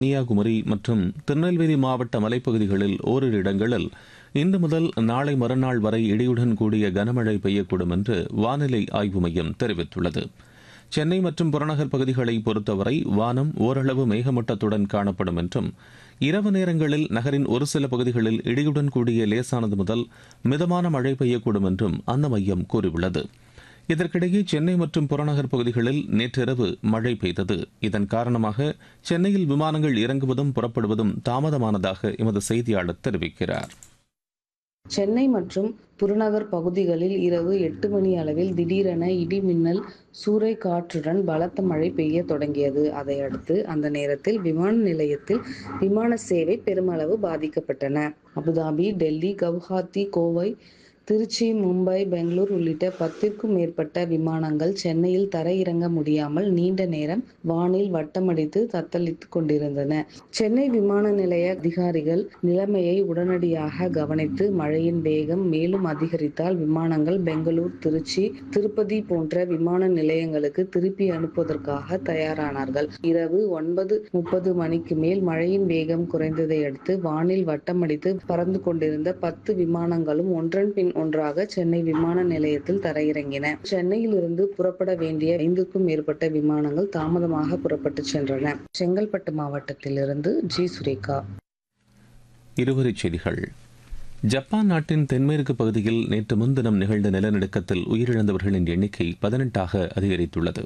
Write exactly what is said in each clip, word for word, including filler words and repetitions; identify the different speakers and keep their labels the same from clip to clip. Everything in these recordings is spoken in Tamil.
Speaker 1: கன்னியாகுமரி மற்றும் திருநெல்வேலி மாவட்ட மலைப்பகுதிகளில் ஓரிரு இடங்களில் இன்று முதல் நாளை மறுநாள் வரை இடியுடன் கூடிய கனமழை பெய்யக்கூடும் என்று வானிலை ஆய்வு மையம் தெரிவித்துள்ளது. சென்னை மற்றும் புறநகர் பகுதிகளை பொறுத்தவரை வானம் ஓரளவு மேகமூட்டத்துடன் காணப்படும் என்றும் இரவு நேரங்களில் நகரின் ஒரு சில பகுதிகளில் இடியுடன் கூடிய லேசானது முதல் மிதமான மழை பெய்யக்கூடும் என்றும் அந்த மையம் கூறியுள்ளது. இதற்கிடையே சென்னை மற்றும் புறநகர் பகுதிகளில் நேற்றிரவு மழை பெய்தது. இதன் காரணமாக சென்னையில் விமானங்கள் இறங்குவதும் புறப்படுவதும் தாமதமானதாக எமது செய்தியாளர் தெரிவிக்கிறார்.
Speaker 2: சென்னை மற்றும் புறநகர் பகுதிகளில் இரவு எட்டு மணி அளவில் திடீரென இடி மின்னல் சூறை காற்றுடன் பலத்த மழை பெய்ய தொடங்கியது. அதையடுத்து அந்த நேரத்தில் விமான நிலையத்தில் விமான சேவை பெருமளவு பாதிக்கப்பட்டன. அபுதாபி, டெல்லி, கவுஹாத்தி, கோவை, திருச்சி, மும்பை, பெங்களூர் உள்ளிட்ட பத்திற்கும் மேற்பட்ட விமானங்கள் சென்னையில் தரையிறங்க முடியாமல் நீண்ட நேரம் வானில் வட்டமடித்து தத்தளித்துக் கொண்டிருந்தன. சென்னை விமான நிலைய அதிகாரிகள் நிலைமையை உடனடியாக கவனித்து மழையின் வேகம் மேலும் அதிகரித்தால் விமானங்கள் பெங்களூர், திருச்சி, திருப்பதி போன்ற விமான நிலையங்களுக்கு திருப்பி அனுப்புவதற்காக தயாரானார்கள். இரவு ஒன்பது முப்பது மணிக்கு மேல் மழையின் வேகம் குறைந்ததை அடுத்து வானில் வட்டமடித்து பறந்து கொண்டிருந்த பத்து விமானங்களும் ஒன்றன் பின் ஒன்றாக சென்னை விமான நிலையத்தில் தரையிறங்கின. சென்னையில் இருந்து புறப்பட வேண்டிய ஐந்துக்கும் மேற்பட்ட விமானங்கள் தாமதமாக புறப்பட்டு சென்றன. செங்கல்பட்டு மாவட்டத்திலிருந்து ஜி சுரேகா.
Speaker 1: இருவரிச் செய்திகள். ஜப்பான் நாட்டின் தென்மேற்கு பகுதியில் நேற்று முன்தினம் நிகழ்ந்த நிலநடுக்கத்தில் உயிரிழந்தவர்களின் எண்ணிக்கை பதினெட்டாக அதிகரித்துள்ளது.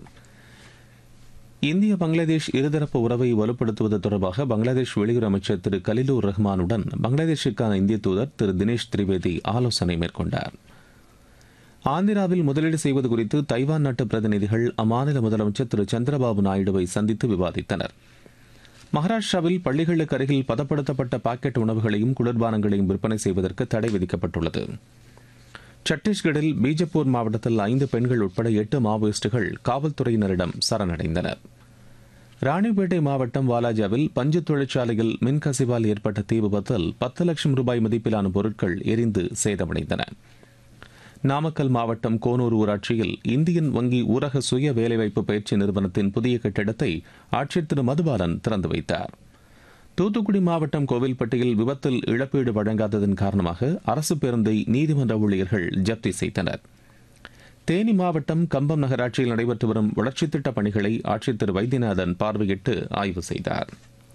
Speaker 1: இந்திய பங்களாதேஷ் இருதரப்பு உறவை வலுப்படுத்துவது தொடர்பாக பங்களாதேஷ் வெளியுறவு அமைச்சர் திரு கலிலூர் ரஹ்மானுடன் பங்களாதேஷுக்கான இந்திய தூதர் திரு தினேஷ் திரிவேதி ஆலோசனை மேற்கொண்டார். ஆந்திராவில் முதலீடு செய்வது குறித்து தைவான் நாட்டு பிரதிநிதிகள் அம்மாநில முதலமைச்சர் திரு சந்திரபாபு நாயுடுவை சந்தித்து விவாதித்தனர். மகாராஷ்டிராவில் பள்ளிகளுக்கு அருகில் பதப்படுத்தப்பட்ட பாக்கெட் உணவுகளையும் குளிர்பானங்களையும் விற்பனை செய்வதற்கு தடை விதிக்கப்பட்டுள்ளது. சத்தீஸ்கரில் பீஜப்பூர் மாவட்டத்தில் ஐந்து பெண்கள் உட்பட எட்டு மாவோயிஸ்டுகள் காவல்துறையினரிடம் சரணடைந்தனர். ராணிப்பேட்டை மாவட்டம் வாலாஜாவில் பஞ்சு தொழிற்சாலையில் மின்கசிவால் ஏற்பட்ட தீ விபத்தில் பத்து லட்சம் ரூபாய் மதிப்பிலான பொருட்கள் எரிந்து சேதமடைந்தன. நாமக்கல் மாவட்டம் கோனூர் ஊராட்சியில் இந்தியன் வங்கி ஊரக சுய வேலைவாய்ப்பு பயிற்சி நிறுவனத்தின் புதிய கட்டிடத்தை ஆட்சியர் திரு மதுபாலன் திறந்து வைத்தார். தூத்துக்குடி மாவட்டம் கோவில்பட்டியில் விபத்தில் இழப்பீடு வழங்காததன் காரணமாக அரசு பேருந்தை நீதிமன்ற ஊழியர்கள் ஜப்தி செய்தனர். தேனி மாவட்டம் கம்பம் நகராட்சியில் நடைபெற்று வரும் வளர்ச்சித் திட்டப் பணிகளை ஆட்சியர் திரு வைத்தியநாதன் பார்வையிட்டு ஆய்வு செய்தார்.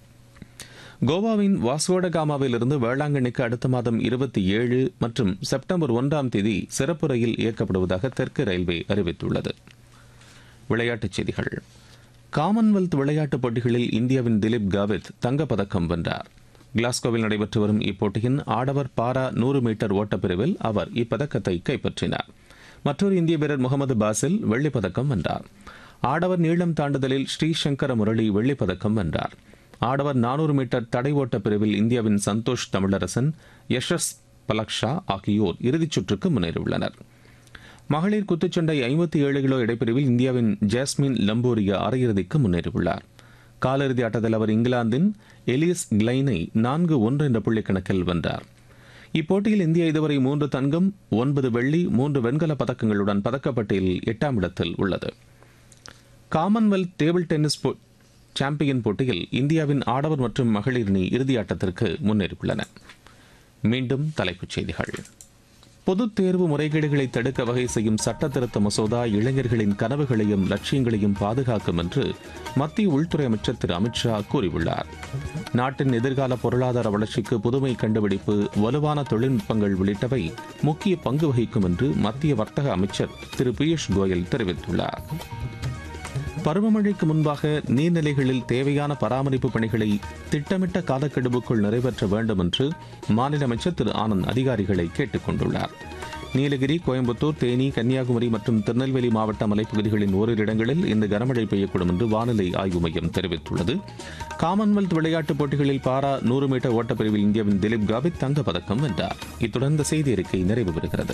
Speaker 1: கோவாவின் வாஸ்கோடகாமாவில் இருந்து வேளாங்கண்ணிக்கு அடுத்த மாதம் இருபத்தி ஏழு மற்றும் செப்டம்பர் ஒன்றாம் தேதி சிறப்பு ரயில் இயக்கப்படுவதாக தெற்கு ரயில்வே அறிவித்துள்ளது. விளையாட்டுச் செய்திகள். காமன்வெல்த் விளையாட்டுப் போட்டிகளில் இந்தியாவின் திலீப் காவித் தங்கப்பதக்கம் வென்றார். கிளாஸ்கோவில் நடைபெற்று வரும் இப்போட்டியின் ஆடவர் பாரா நூறு மீட்டர் ஓட்டப்பிரிவில் அவர் இப்பதக்கத்தை கைப்பற்றினார். மற்றொரு இந்திய வீரர் முகமது பாசில் வெள்ளிப்பதக்கம் வென்றார். ஆடவர் நீளம் தாண்டுதலில் ஸ்ரீசங்கர முரளி வெள்ளிப்பதக்கம் வென்றார். ஆடவர் நானூறு மீட்டர் தடை ஓட்ட பிரிவில் இந்தியாவின் சந்தோஷ் தமிழரசன், யஷஸ் பலக்ஷா ஆகியோர் இறுதிச் சுற்றுக்கு முன்னேறியுள்ளனர். மகளிர் குத்துச்சண்டை ஐம்பத்தி ஏழு கிலோ இடைப்பிரிவில் இந்தியாவின் ஜாஸ்மின் லம்போரியா அரையிறுதிக்கு முன்னேறியுள்ளார். காலிறுதி ஆட்டத்தில் அவர் இங்கிலாந்தின் எலிஸ் கிளைனை நான்கு ஒன்று என்ற புள்ளி கணக்கில் வென்றார். இப்போட்டியில் இந்தியா இதுவரை மூன்று தங்கம், ஒன்பது வெள்ளி, மூன்று வெண்கல பதக்கங்களுடன் பதக்கப்பட்டியலில் எட்டாம் இடத்தில் உள்ளது. காமன்வெல்த் டேபிள் டென்னிஸ் சாம்பியன் போட்டியில் இந்தியாவின் ஆடவர் மற்றும் மகளிர் அணி இறுதியாட்டத்திற்கு முன்னேறியுள்ளன. மீண்டும் தலைப்புச் செய்திகள். பொதுத் தேர்வு முறைகேடுகளை தடுக்க வகை செய்யும் சட்ட திருத்த மசோதா இளைஞர்களின் கனவுகளையும் லட்சியங்களையும் பாதுகாக்கும் என்று மத்திய உள்துறை அமைச்சர் திரு அமித்ஷா கூறியுள்ளார். நாட்டின் எதிர்கால பொருளாதார வளர்ச்சிக்கு புதுமை கண்டுபிடிப்பு, வலுவான தொழில்நுட்பங்கள் உள்ளிட்டவை முக்கிய பங்கு வகிக்கும் என்று மத்திய வர்த்தக அமைச்சர் திரு பியூஷ் கோயல் தெரிவித்துள்ளார். பருவமழைக்கு முன்பாக நீர்நிலைகளில் தேவையான பராமரிப்பு பணிகளை திட்டமிட்ட காலக்கெடுவுக்குள் நிறைவேற்ற வேண்டும் என்று மாநில அமைச்சர் திரு ஆனந்த் அதிகாரிகளை கேட்டுக் கொண்டுள்ளார். நீலகிரி, கோயம்புத்தூர், தேனி, கன்னியாகுமரி மற்றும் திருநெல்வேலி மாவட்ட மலைப்பகுதிகளின் ஓரிரு இடங்களில் இந்த கனமழை பெய்யக்கூடும் என்று வானிலை ஆய்வு மையம் தெரிவித்துள்ளது. காமன்வெல்த் விளையாட்டுப் போட்டிகளில் பாரா நூறு மீட்டர் ஓட்டப்பிரிவில் இந்தியாவின் திலீப் காவித் தங்கப்பதக்கம் வென்றார். இத்துடன் இந்த செய்தி அறிக்கை நிறைவு பெறுகிறது.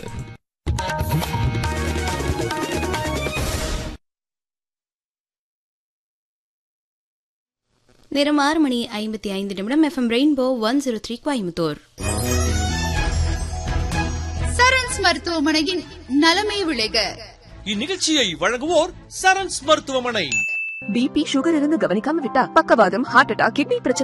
Speaker 3: நேரம் ஆறு மணி ஐம்பத்தி ஐந்து நிமிடம். FM rainbow one zero three Coimbatore.
Speaker 4: Sarans மருத்துவமனையின் நலமே விளைக.
Speaker 5: இந்நிகழ்ச்சியை வழங்குவோர் சரண்ஸ் மருத்துவமனை.
Speaker 4: பிபி சுகர் இருந்து கவனிக்காம விட்டா பக்கவாதம், ஹார்ட் அட்டாக், கிட்னி பிரச்சனை